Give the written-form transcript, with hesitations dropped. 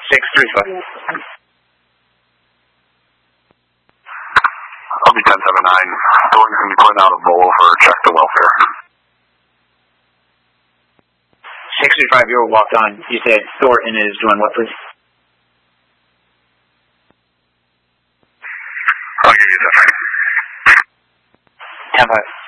635. I'll be 1079. Thornton's going to be putting out a bowl for check the welfare. 635, you're walked on. You said Thornton is doing what, please? I'll give you that. 10-5.